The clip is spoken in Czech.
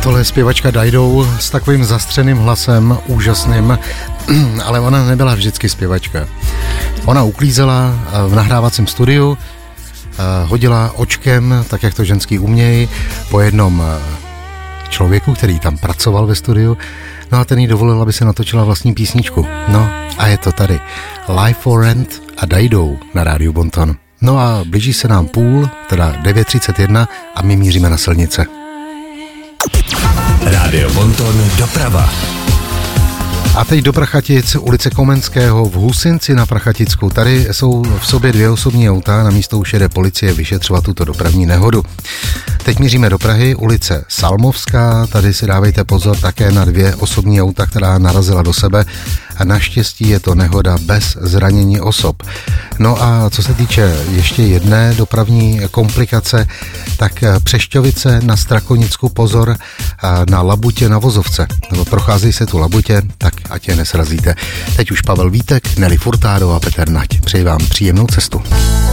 Tohle je zpěvačka Dido s takovým zastřeným hlasem, úžasným, ale ona nebyla vždycky zpěvačka. Ona uklízela v nahrávacím studiu, hodila očkem, tak jak to ženský umějí, po jednom člověku, který tam pracoval ve studiu, no a ten jí dovolil, aby se natočila vlastní písničku. No a je to tady. Live for Rent a Dido na rádiu Bonton. No a blíží se nám půl, teda 9:31 a my míříme na silnice. Rádio Bonton doprava. A teď do Prachatic, ulice Komenského v Husinci na Prachaticku. Tady jsou v sobě dvě osobní auta, na místo už jede policie vyšetřovat tuto dopravní nehodu. Teď míříme do Prahy, ulice Salmovská, tady si dávejte pozor také na dvě osobní auta, která narazila do sebe a naštěstí je to nehoda bez zranění osob. No a co se týče ještě jedné dopravní komplikace, tak Přešťovice na Strakonicku, pozor na Labutě na vozovce. Procházejí se tu Labutě, tak ať je nesrazíte. Teď už Pavel Vítek, Nelly Furtado a Petr Nať. Přeji vám příjemnou cestu.